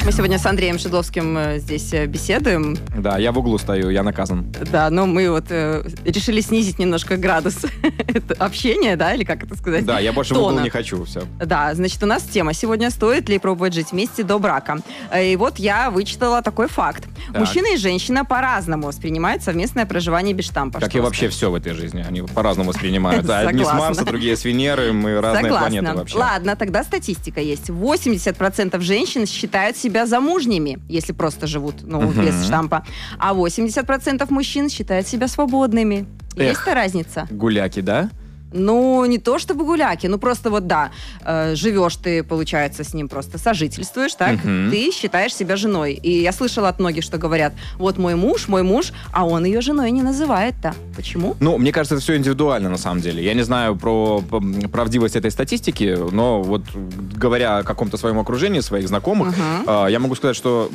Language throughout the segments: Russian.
Мы сегодня с Андреем Шедловским здесь беседуем. Да, я в углу стою, я наказан. Да, но мы вот решили снизить немножко градус общения, да, или как это сказать? Да, я больше тона. в угол не хочу, все. Да, значит, у нас тема сегодня: стоит ли пробовать жить вместе до брака. И вот я вычитала такой факт. Так. Мужчина и женщина по-разному воспринимают совместное проживание без штампа. Как Что и вообще все в этой жизни. Они по-разному воспринимают. Да, одни с Согласна. Марса, другие с Венеры, мы разные планеты вообще. Ладно, тогда статистика есть. 80% женщин считают себя замужними, если просто живут, без штампа. А 80% мужчин считают себя свободными. Есть-то разница? Гуляки, да? Ну, не то чтобы гуляки, просто вот да, живешь ты, получается, с ним просто сожительствуешь, так? Ты считаешь себя женой. И я слышала от многих, что говорят: вот мой муж, а он ее женой не называет-то. Почему? Ну, мне кажется, это все индивидуально, на самом деле. Я не знаю про правдивость этой статистики, но вот говоря о каком-то своем окружении, своих знакомых, я могу сказать, что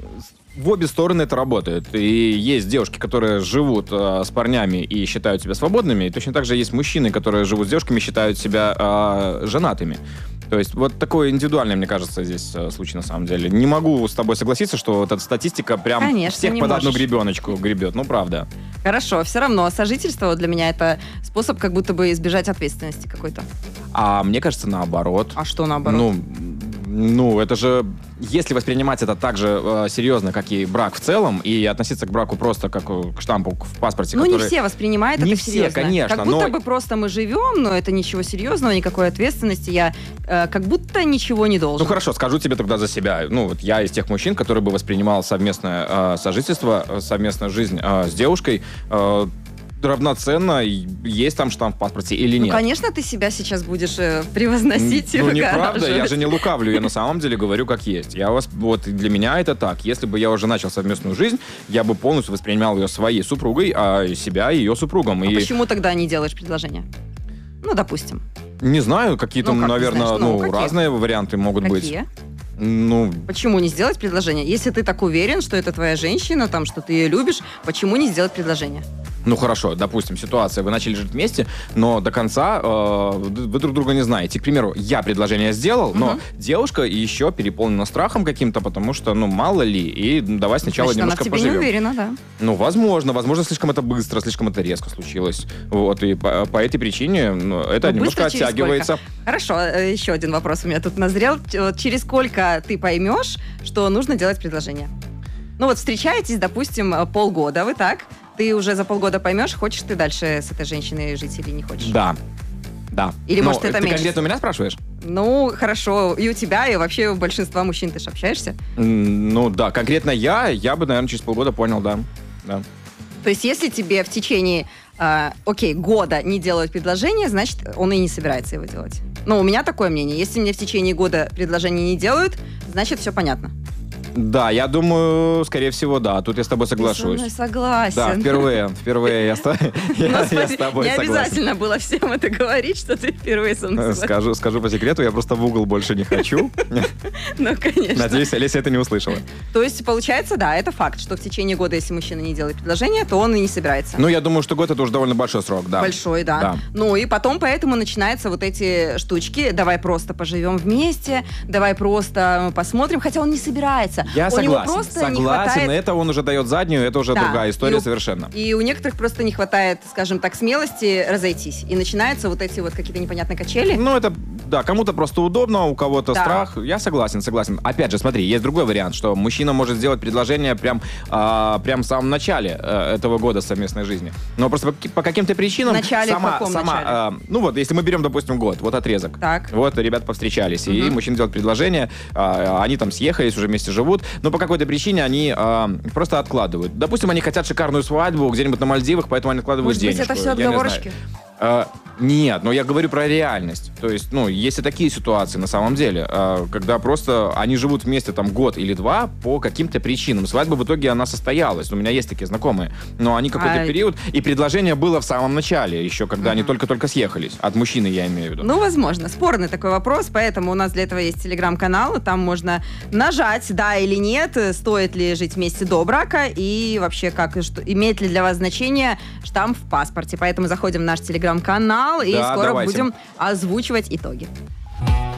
в обе стороны это работает. И есть девушки, которые живут с парнями и считают себя свободными, и точно так же есть мужчины, которые живут с девушками и считают себя женатыми. То есть вот такой индивидуальный, мне кажется, здесь случай на самом деле. Не могу с тобой согласиться, что вот эта статистика прям Конечно, всех не под одну можешь. гребеночку гребет. Ну, правда. Хорошо, все равно сожительство для меня это способ как будто бы избежать ответственности какой-то. А мне кажется, наоборот. А что наоборот? Ну, это же, если воспринимать это так же серьезно, как и брак в целом, и относиться к браку просто как к штампу в паспорте, Ну, который... не все воспринимают Не это все, серьезно. конечно, Как будто но- бы просто мы живем, но это ничего серьезного, никакой ответственности. Я как будто ничего не должен. Ну, хорошо, скажу тебе тогда за себя. Ну, вот я из тех мужчин, который бы воспринимал совместное сожительство, совместную жизнь с девушкой равноценно, есть там штамп в паспорте или Ну, нет. конечно, ты себя сейчас будешь превозносить. Ну, и неправда, я выгораживать. же не лукавлю, я на самом деле говорю, как есть. Вот для меня это так. Если бы я уже начал совместную жизнь, я бы полностью воспринимал ее своей супругой, а себя ее супругом. А И почему тогда не делаешь предложение? Ну, допустим. не знаю, какие-то, Ну, как не наверное, знаешь? Какие? разные варианты могут быть. Какие? Ну, Почему не сделать предложение? Если ты так уверен, что это твоя женщина, там, что ты ее любишь, почему не сделать предложение? ну хорошо, допустим, ситуация, вы начали жить вместе, но до конца вы друг друга не знаете. К примеру, я предложение сделал, но девушка еще переполнена страхом каким-то, потому что, мало ли, и давай сначала Значит, она в немножко тебе поживем. не уверена, да. Ну, возможно, слишком это быстро, слишком это резко случилось. Вот, и по этой причине это Ну, немножко быстро через оттягивается. сколько? Хорошо, еще один вопрос у меня тут назрел. Вот через сколько ты поймешь, что нужно делать предложение? Ну вот встречаетесь, допустим, полгода, вы так? Ты уже за полгода поймешь, хочешь ты дальше с этой женщиной жить или не хочешь? Да. Или, Но может, это ты меньше? конкретно у меня спрашиваешь? Ну, хорошо, и у тебя, и вообще у большинства мужчин ты же общаешься. Ну да, конкретно я бы, наверное, через полгода понял, да. То есть если тебе в течение, года не делают предложение, значит, он и не собирается его делать. Ну, у меня такое мнение. Если мне в течение года предложение не делают, значит, все понятно. Да, я думаю, скорее всего, да. Тут я с тобой Ты со соглашусь. мной согласен. Да, впервые я с тобой Господи, согласен. не обязательно было всем это говорить, что ты впервые со мной согласен. Скажу по секрету, я просто в угол больше не хочу. Ну, конечно. Надеюсь, Олеся это не услышала. То есть, получается, да, это факт, что в течение года, если мужчина не делает предложение, то он и не собирается. Ну, я думаю, что год это уже довольно большой срок, да. Большой, да. Да. Ну, и потом поэтому начинаются вот эти штучки. Давай просто поживем вместе, давай просто посмотрим, хотя он не собирается. Я У него согласен. просто не Согласен, хватает... это он уже дает заднюю, это уже Да. другая история И совершенно. И у некоторых просто не хватает, скажем так, смелости разойтись. И начинаются вот эти вот какие-то непонятные качели. Ну, это, да, кому-то просто удобно, у кого-то Да. страх. Я согласен. Опять же, смотри, есть другой вариант, что мужчина может сделать предложение прям в самом начале этого года совместной жизни. Но просто по каким-то причинам... В начале, в каком начале? Ну вот, если мы берем, допустим, год, вот отрезок. Так. Вот ребята повстречались, и мужчина делает предложение, они там съехались, уже вместе живут, но по какой-то причине они просто откладывают. Допустим, они хотят шикарную свадьбу где-нибудь на Мальдивах, поэтому они откладывают Может быть, денежку. это все Я не знаю. отговорочки? Нет, но я говорю про реальность. То есть, есть и такие ситуации на самом деле, когда просто они живут вместе там год или два по каким-то причинам. Свадьба в итоге она состоялась. У меня есть такие знакомые. Но они какой-то период... И предложение было в самом начале, еще когда они только-только съехались. От мужчины, я имею в виду. Ну, возможно. Спорный такой вопрос, поэтому у нас для этого есть телеграм-канал, и там можно нажать «да» или «нет», стоит ли жить вместе до брака, и вообще, имеет ли для вас значение штамп в паспорте. Поэтому заходим в наш телеграм-канал, и Да, скоро давайте. будем озвучивать итоги.